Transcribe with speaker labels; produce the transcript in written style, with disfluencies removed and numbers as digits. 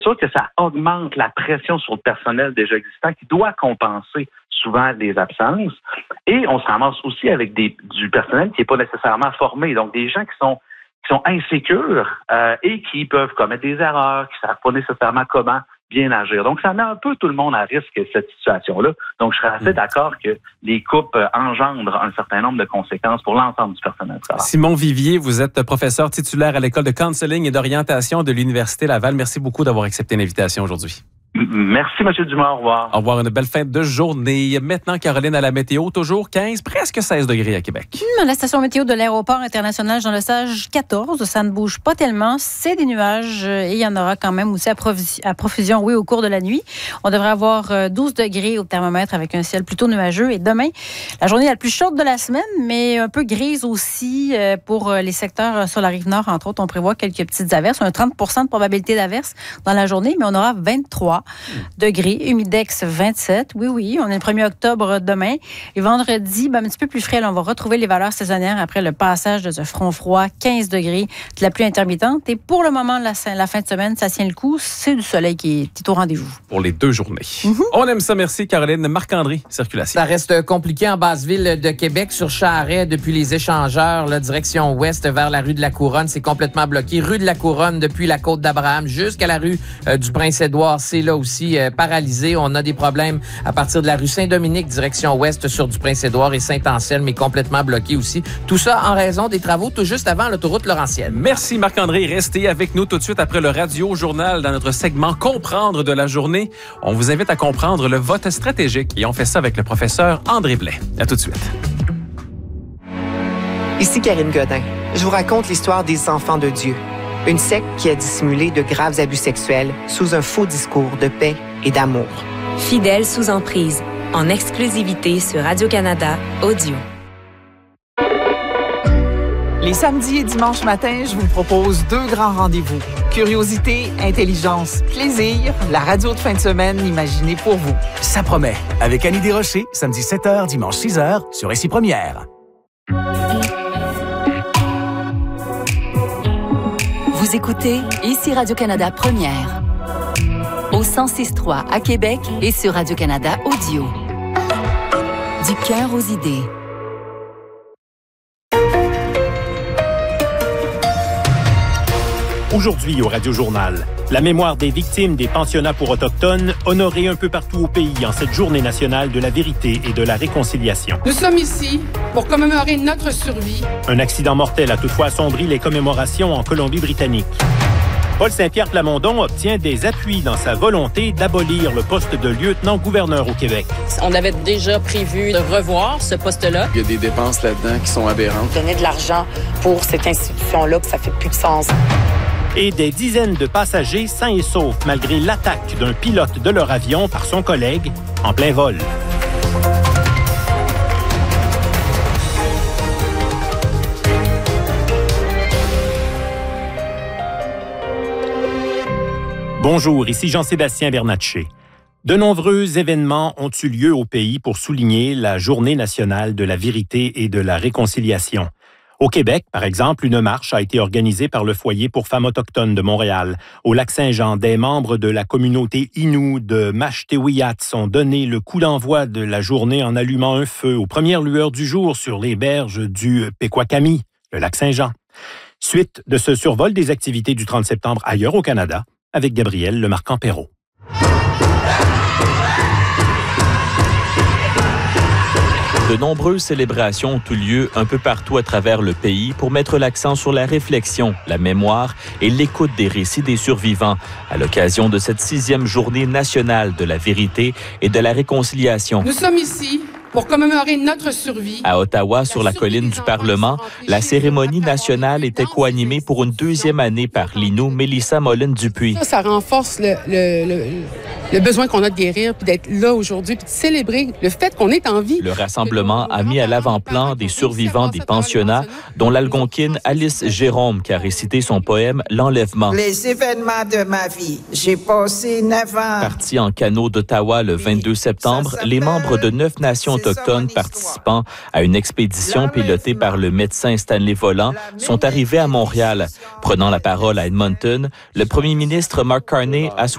Speaker 1: C'est sûr que ça augmente la pression sur le personnel déjà existant qui doit compenser souvent les absences. Et on se ramasse aussi avec du personnel qui n'est pas nécessairement formé. Donc, des gens qui sont insécures et qui peuvent commettre des erreurs, qui ne savent pas nécessairement comment bien agir. Donc, ça met un peu tout le monde à risque, cette situation-là. Donc, je serais assez d'accord que les coupes engendrent un certain nombre de conséquences pour l'ensemble du personnel scolaire.
Speaker 2: Simon Vivier, vous êtes professeur titulaire à l'École de counseling et d'orientation de l'Université Laval. Merci beaucoup d'avoir accepté l'invitation aujourd'hui.
Speaker 1: Merci, M. Dumont. Au revoir.
Speaker 2: Au revoir. Une belle fin de journée. Maintenant, Caroline, à la météo, toujours 15, presque 16 degrés à Québec.
Speaker 3: La station météo de l'aéroport international Jean-Lesage, 14. Ça ne bouge pas tellement. C'est des nuages et il y en aura quand même aussi à profusion, oui, au cours de la nuit. On devrait avoir 12 degrés au thermomètre avec un ciel plutôt nuageux. Et demain, la journée la plus chaude de la semaine, mais un peu grise aussi pour les secteurs sur la Rive-Nord. Entre autres, on prévoit quelques petites averses. On a 30 % de probabilité d'averses dans la journée, mais on aura 23 degrés. Humidex 27. Oui, on est le 1er octobre demain. Et vendredi, un petit peu plus frais. Là, on va retrouver les valeurs saisonnières après le passage de ce front froid. 15 degrés, de la pluie intermittente. Et pour le moment, la fin de semaine, ça tient le coup. C'est du soleil qui est au rendez-vous.
Speaker 2: Pour les 2 journées. On aime ça, merci Caroline. Marc-André, circulation.
Speaker 4: Ça reste compliqué en Basse-Ville de Québec sur Charest depuis les échangeurs, la direction ouest vers la rue de la Couronne. C'est complètement bloqué. Rue de la Couronne depuis la côte d'Abraham jusqu'à la rue du Prince-Édouard. C'est là aussi paralysé. On a des problèmes à partir de la rue Saint-Dominique, direction ouest sur du Prince-Édouard et Saint-Anselme, mais complètement bloqué aussi. Tout ça en raison des travaux tout juste avant l'autoroute Laurentienne.
Speaker 2: Merci Marc-André. Restez avec nous tout de suite après le Radio-Journal dans notre segment Comprendre de la journée. On vous invite à comprendre le vote stratégique et on fait ça avec le professeur André Blais. À tout de suite.
Speaker 5: Ici Karine Godin. Je vous raconte l'histoire des enfants de Dieu. Une secte qui a dissimulé de graves abus sexuels sous un faux discours de paix et d'amour.
Speaker 6: Fidèles sous emprise, en exclusivité sur Radio-Canada Audio.
Speaker 7: Les samedis et dimanches matins, je vous propose 2 grands rendez-vous. Curiosité, intelligence, plaisir, la radio de fin de semaine imaginée pour vous.
Speaker 8: Ça promet. Avec Annie Desrochers, samedi 7h, dimanche 6h, sur Ici Première.
Speaker 6: Vous écoutez Ici Radio-Canada Première. Au 106.3 à Québec et sur Radio-Canada Audio. Du cœur aux idées.
Speaker 9: Aujourd'hui au Radio-Journal, la mémoire des victimes des pensionnats pour Autochtones honorée un peu partout au pays en cette journée nationale de la vérité et de la réconciliation.
Speaker 10: Nous sommes ici pour commémorer notre survie.
Speaker 9: Un accident mortel a toutefois assombri les commémorations en Colombie-Britannique. Paul Saint-Pierre Plamondon obtient des appuis dans sa volonté d'abolir le poste de lieutenant-gouverneur au Québec.
Speaker 11: On avait déjà prévu de revoir ce poste-là.
Speaker 12: Il y a des dépenses là-dedans qui sont aberrantes.
Speaker 13: Donner de l'argent pour cette institution-là, ça fait plus de sens.
Speaker 9: Et des dizaines de passagers sains et saufs malgré l'attaque d'un pilote de leur avion par son collègue en plein vol. Bonjour, ici Jean-Sébastien Bernatchez. De nombreux événements ont eu lieu au pays pour souligner la Journée nationale de la vérité et de la réconciliation. Au Québec, par exemple, une marche a été organisée par le Foyer pour femmes autochtones de Montréal. Au Lac-Saint-Jean, des membres de la communauté Innu de Mashtewiyats ont donné le coup d'envoi de la journée en allumant un feu aux premières lueurs du jour sur les berges du Pequakami, le Lac-Saint-Jean. Suite de ce survol des activités du 30 septembre ailleurs au Canada, avec Gabriel Lemarquand-Perrault.
Speaker 14: De nombreuses célébrations ont eu lieu un peu partout à travers le pays pour mettre l'accent sur la réflexion, la mémoire et l'écoute des récits des survivants à l'occasion de cette 6e journée nationale de la vérité et de la réconciliation.
Speaker 10: Nous sommes ici pour commémorer notre survie.
Speaker 14: À Ottawa, sur la colline du Parlement, la cérémonie nationale était co-animée pour une 2e année par l'Innu Mélissa Mollin-Dupuis.
Speaker 10: Ça renforce le besoin qu'on a de guérir, puis d'être là aujourd'hui, puis de célébrer le fait qu'on est en vie.
Speaker 14: Le rassemblement a mis à l'avant-plan des survivants des pensionnats, dont l'Algonquine Alice Jérôme, qui a récité son poème « L'enlèvement ».
Speaker 15: Les événements de ma vie. J'ai passé 9 ans.
Speaker 14: Partis en canot d'Ottawa le 22 septembre, les membres de 9 nations autochtones participant à une expédition pilotée par le médecin Stanley Volant sont arrivés à Montréal. Prenant la parole à Edmonton, le premier ministre Mark Carney a souhaité